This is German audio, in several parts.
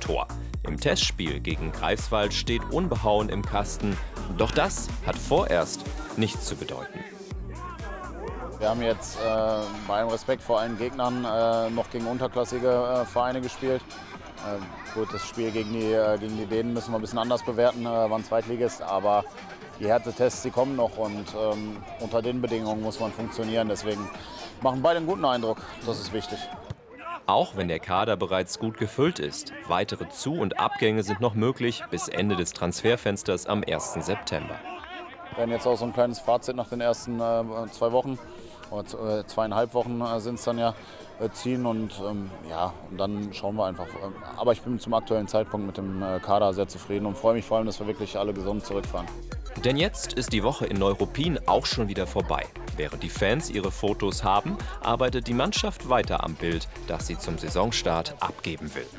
Tor. Im Testspiel gegen Greifswald steht unbehauen im Kasten. Doch das hat vorerst nichts zu bedeuten. Wir haben jetzt bei allem Respekt vor allen Gegnern noch gegen unterklassige Vereine gespielt. Gut, das Spiel gegen die Dänen müssen wir ein bisschen anders bewerten, waren Zweitligist, aber die Härtetests, die kommen noch und unter den Bedingungen muss man funktionieren. Deswegen machen beide einen guten Eindruck, das ist wichtig. Auch wenn der Kader bereits gut gefüllt ist, weitere Zu- und Abgänge sind noch möglich bis Ende des Transferfensters am 1. September. Wir werden jetzt auch so ein kleines Fazit nach den ersten 2 Wochen, oder 2,5 Wochen sind es dann ja, ziehen und ja, und dann schauen wir einfach. Aber ich bin zum aktuellen Zeitpunkt mit dem Kader sehr zufrieden und freue mich vor allem, dass wir wirklich alle gesund zurückfahren. Denn jetzt ist die Woche in Neuruppin auch schon wieder vorbei. Während die Fans ihre Fotos haben, arbeitet die Mannschaft weiter am Bild, das sie zum Saisonstart abgeben will.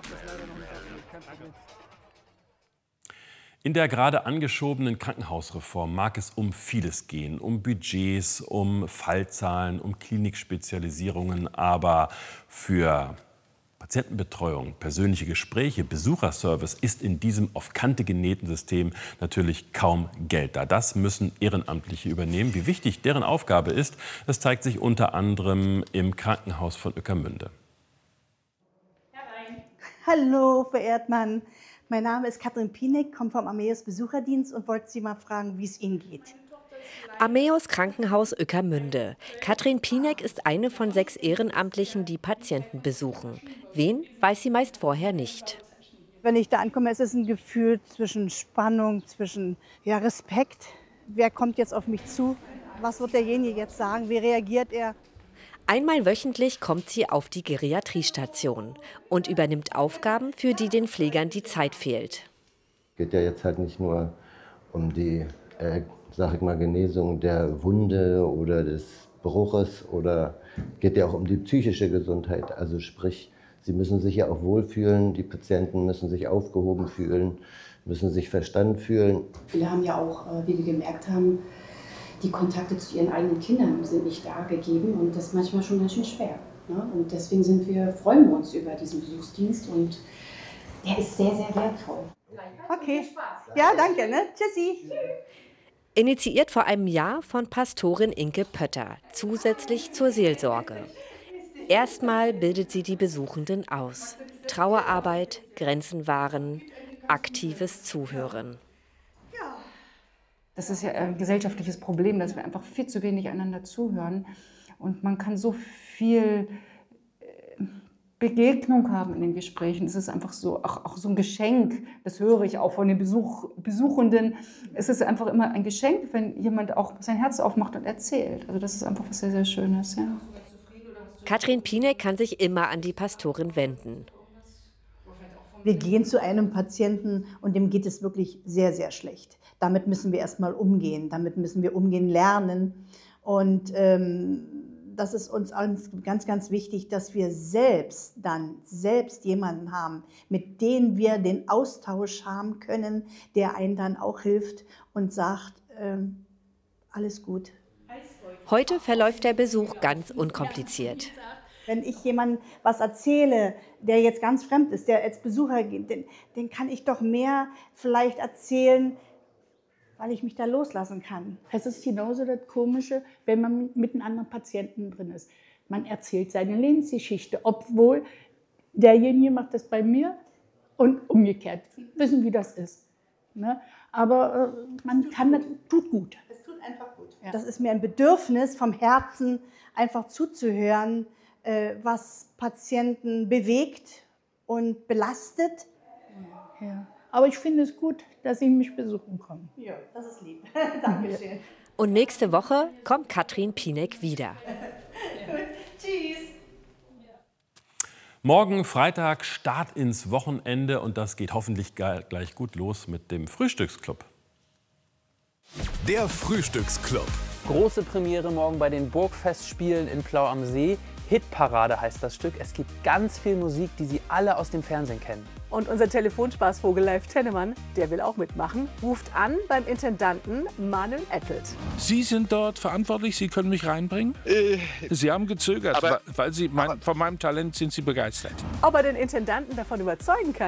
In der gerade angeschobenen Krankenhausreform mag es um vieles gehen, um Budgets, um Fallzahlen, um Klinikspezialisierungen, aber für Patientenbetreuung, persönliche Gespräche, Besucherservice ist in diesem auf Kante genähten System natürlich kaum Geld da. Das müssen Ehrenamtliche übernehmen. Wie wichtig deren Aufgabe ist, das zeigt sich unter anderem im Krankenhaus von Ueckermünde. Hallo, verehrt Mann. Mein Name ist Katrin Pienek, komme vom Ameos Besucherdienst und wollte Sie mal fragen, wie es Ihnen geht. Ameos Krankenhaus Ueckermünde. Katrin Pienek ist eine von 6 Ehrenamtlichen, die Patienten besuchen. Wen, weiß sie meist vorher nicht. Wenn ich da ankomme, ist es ein Gefühl zwischen Spannung, zwischen Respekt. Wer kommt jetzt auf mich zu? Was wird derjenige jetzt sagen? Wie reagiert er? Einmal wöchentlich kommt sie auf die Geriatriestation und übernimmt Aufgaben, für die den Pflegern die Zeit fehlt. Es geht ja jetzt halt nicht nur um die sag ich mal, Genesung der Wunde oder des Bruches, oder geht ja auch um die psychische Gesundheit. Also sprich, sie müssen sich ja auch wohlfühlen, die Patienten müssen sich aufgehoben fühlen, müssen sich verstanden fühlen. Viele haben ja auch, wie wir gemerkt haben, die Kontakte zu ihren eigenen Kindern sind nicht da gegeben und das ist manchmal schon ganz schön schwer. Ne? Und deswegen freuen wir uns über diesen Besuchsdienst und der ist sehr, sehr wertvoll. Okay, ja, danke, ne? Tschüssi. Initiiert vor einem Jahr von Pastorin Inke Pötter, zusätzlich zur Seelsorge. Erstmal bildet sie die Besuchenden aus. Trauerarbeit, Grenzen wahren, aktives Zuhören. Das ist ja ein gesellschaftliches Problem, dass wir einfach viel zu wenig einander zuhören. Und man kann so viel Begegnung haben in den Gesprächen. Es ist einfach so, auch so ein Geschenk, das höre ich auch von den Besuchenden. Es ist einfach immer ein Geschenk, wenn jemand auch sein Herz aufmacht und erzählt. Also das ist einfach was sehr, sehr Schönes. Ja. Katrin Pienek kann sich immer an die Pastorin wenden. Wir gehen zu einem Patienten und dem geht es wirklich sehr, sehr schlecht. Damit müssen wir erstmal umgehen, damit müssen wir umgehen lernen. Und das ist uns ganz, ganz wichtig, dass wir selbst jemanden haben, mit dem wir den Austausch haben können, der einen dann auch hilft und sagt, alles gut. Heute verläuft der Besuch ganz unkompliziert. Wenn ich jemandem was erzähle, der jetzt ganz fremd ist, der als Besucher geht, den kann ich doch mehr vielleicht erzählen, weil ich mich da loslassen kann. Es ist genauso das Komische, wenn man mit einem anderen Patienten drin ist. Man erzählt seine Lebensgeschichte, obwohl derjenige macht das bei mir und umgekehrt. Wissen, wie das ist. Ne? Aber man kann, das tut gut. Es tut einfach gut. Ja. Das ist mir ein Bedürfnis vom Herzen, einfach zuzuhören, was Patienten bewegt und belastet. Ja. Aber ich finde es gut, dass Sie mich besuchen kommen. Ja, das ist lieb. Dankeschön. Und nächste Woche kommt Katrin Pienek wieder. Tschüss. Morgen Freitag Start ins Wochenende und das geht hoffentlich gleich gut los mit dem Frühstücksclub. Der Frühstücksclub. Große Premiere morgen bei den Burgfestspielen in Plau am See. Hitparade heißt das Stück. Es gibt ganz viel Musik, die Sie alle aus dem Fernsehen kennen. Und unser Telefonspaßvogel Leif Tennemann, der will auch mitmachen, ruft an beim Intendanten Manuel Ettelt. Sie sind dort verantwortlich, Sie können mich reinbringen? Sie haben gezögert, weil Sie von meinem Talent sind Sie begeistert. Ob er den Intendanten davon überzeugen kann?